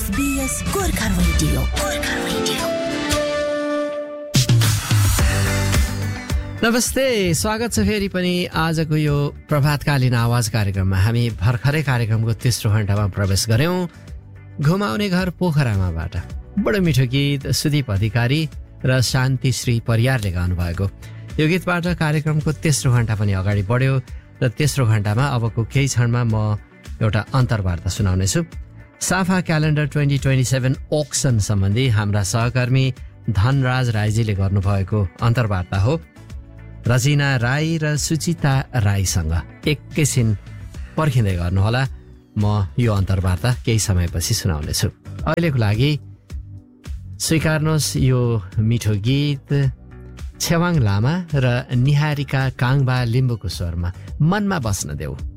FBS Gorkha radio. नमस्ते, स्वागत छ फेरि पनि आजको यो प्रभातकालीन आवाज कार्यक्रममा। हामी भर्खरै कार्यक्रमको तेस्रो घण्टामा प्रवेश गर्यौं। घुमाउने घर पोखरामाबाट बडो मिठो गीत सुदीप अधिकारी र शान्तिश्री परियारले गाउनुभएको यो गीतबाट कार्यक्रमको तेस्रो घण्टा पनि अगाडि बढ्यो र तेस्रो घण्टामा अबको केही क्षणमा म एउटा अन्तर्वार्ता सुनाउनेछु। साफा क्यालेन्डर 2027 ऑक्सन सम्बन्धी हाम्रा सहकर्मी धनराज राईजीले गर्नुभएको अन्तर्वार्ता हो। रजिना राई र सुचिता राईसँग एकैछिन पर्खिँदै गर्नुहोला, म यो अन्तर्वार्ता केही समयपछि सुनाउनेछु। अहिलेको लागि स्वीकार्नुहोस् यो मिठो गीत छेवाङ लामा र निहारिका काङबा लिम्बुको स्वरमा मनमा बस्न देऊ।